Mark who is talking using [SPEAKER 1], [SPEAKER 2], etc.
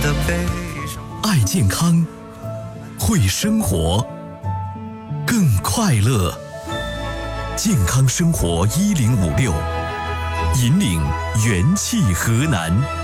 [SPEAKER 1] 的悲伤。
[SPEAKER 2] 爱健康，会生活，更快乐。健康生活1056，引领元气河南。